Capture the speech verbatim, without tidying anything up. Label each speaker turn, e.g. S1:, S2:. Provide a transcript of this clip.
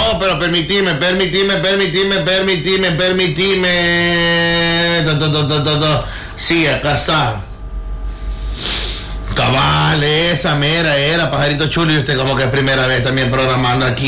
S1: No, pero permitime, permitime, permitime, permitime, permitime. Do, do, do, do, do, do. Sí, acá está. Cabal, esa mera era, pajarito chulo, y usted como que es primera vez también programando aquí.